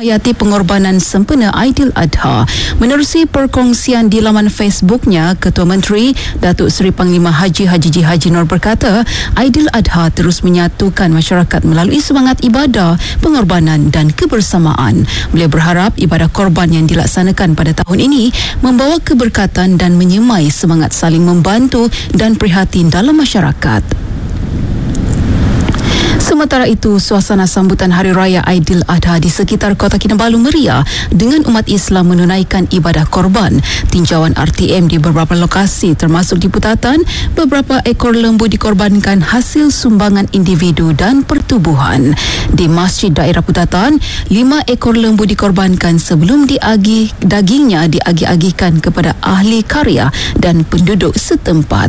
hayati pengorbanan sempena Aidiladha. Menerusi perkongsian di laman Facebooknya, Ketua Menteri Datuk Seri Panglima Haji Haji Nur berkata, Aidiladha terus menyatukan masyarakat melalui semangat ibadah, pengorbanan dan kebersamaan. Beliau berharap ibadah korban yang dilaksanakan pada tahun ini membawa keberkatan dan menyemai semangat saling membantu dan prihatin dalam masyarakat. Sementara itu, suasana sambutan Hari Raya Aidiladha di sekitar Kota Kinabalu meriah dengan umat Islam menunaikan ibadah korban. Tinjauan RTM di beberapa lokasi termasuk di Putatan, beberapa ekor lembu dikorbankan hasil sumbangan individu dan pertubuhan. Di Masjid Daerah Putatan, 5 ekor lembu dikorbankan sebelum dagingnya diagih-agihkan kepada ahli karya dan penduduk setempat.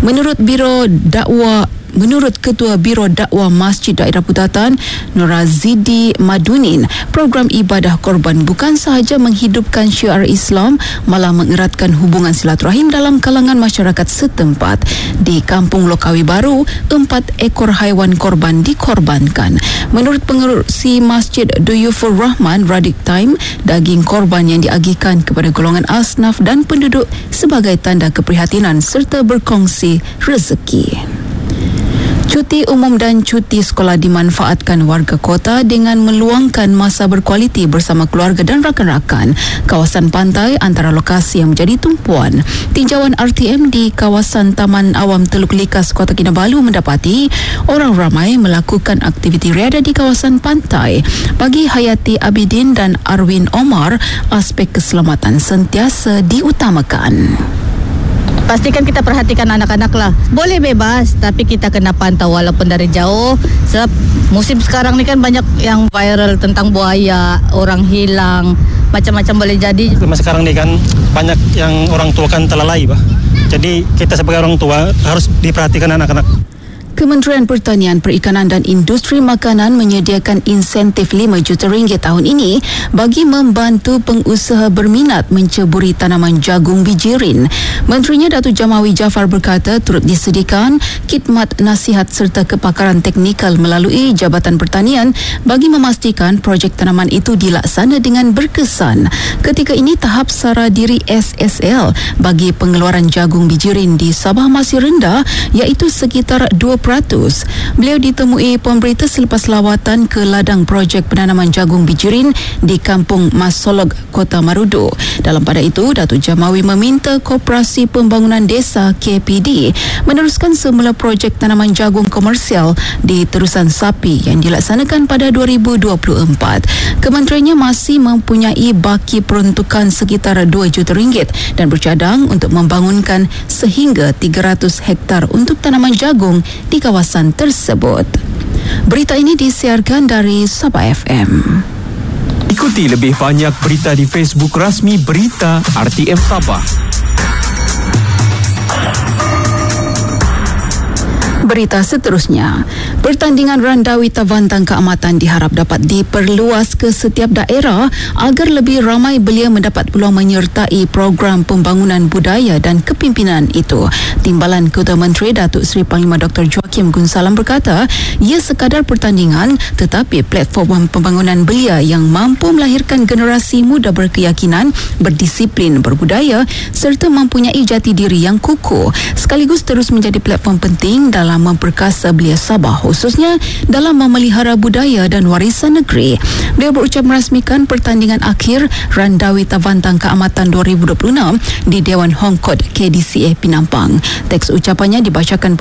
Menurut Ketua Biro Dakwah Masjid Daerah Putatan, Norazidi Madunin, program ibadah korban bukan sahaja menghidupkan syiar Islam, malah mengeratkan hubungan silaturahim dalam kalangan masyarakat setempat. Di Kampung Lokawi Baru, 4 ekor haiwan korban dikorbankan. Menurut pengerusi Masjid Duyufur Rahman Radik Time, daging korban yang diagihkan kepada golongan asnaf dan penduduk sebagai tanda keprihatinan serta berkongsi rezeki. Cuti umum dan cuti sekolah dimanfaatkan warga kota dengan meluangkan masa berkualiti bersama keluarga dan rakan-rakan. Kawasan pantai antara lokasi yang menjadi tumpuan. Tinjauan RTM di kawasan Taman Awam Teluk Likas, Kota Kinabalu mendapati orang ramai melakukan aktiviti riadah di kawasan pantai. Bagi Hayati Abidin dan Arwin Omar, aspek keselamatan sentiasa diutamakan. Pastikan kita perhatikan anak-anak lah. Boleh bebas, tapi kita kena pantau walaupun dari jauh. Sebab musim sekarang ni kan banyak yang viral tentang buaya, orang hilang, macam-macam boleh jadi. Masa sekarang ni kan banyak yang orang tua kan terlalai, bah. Jadi kita sebagai orang tua harus diperhatikan anak-anak. Kementerian Pertanian, Perikanan dan Industri Makanan menyediakan insentif RM5 juta tahun ini bagi membantu pengusaha berminat menceburi tanaman jagung bijirin. Menterinya Datuk Jamawi Jaafar berkata turut disediakan khidmat nasihat serta kepakaran teknikal melalui Jabatan Pertanian bagi memastikan projek tanaman itu dilaksana dengan berkesan. Ketika ini tahap sara diri SSL bagi pengeluaran jagung bijirin di Sabah masih rendah, iaitu sekitar 2%. Beliau ditemui pemberita selepas lawatan ke ladang projek penanaman jagung bijirin di Kampung Masolog, Kota Marudu. Dalam pada itu, Datuk Jamawi meminta Koperasi Pembangunan Desa KPD meneruskan semula projek tanaman jagung komersial di Terusan Sapi yang dilaksanakan pada 2024. Kementeriannya masih mempunyai baki peruntukan sekitar RM2 juta dan bercadang untuk membangunkan sehingga 300 hektar untuk tanaman jagung di kawasan tersebut. Berita ini disiarkan dari Sabah FM. Ikuti lebih banyak berita di Facebook rasmi Berita RTM Sabah. Berita seterusnya, pertandingan Randawi Tavantang Keamatan diharap dapat diperluas ke setiap daerah agar lebih ramai belia mendapat peluang menyertai program pembangunan budaya dan kepimpinan itu. Timbalan Ketua Menteri Datuk Seri Panglima Dr. Joaquim Gunsalam berkata, ia sekadar pertandingan tetapi platform pembangunan belia yang mampu melahirkan generasi muda berkeyakinan, berdisiplin, berbudaya serta mempunyai jati diri yang kukuh, sekaligus terus menjadi platform penting dalam memperkasa belia Sabah, khususnya dalam memelihara budaya dan warisan negeri. Beliau berucap merasmikan pertandingan akhir Randawi Tavantang Keamatan 2026 di Dewan Hongkod KDCA Penampang. Teks ucapannya dibacakan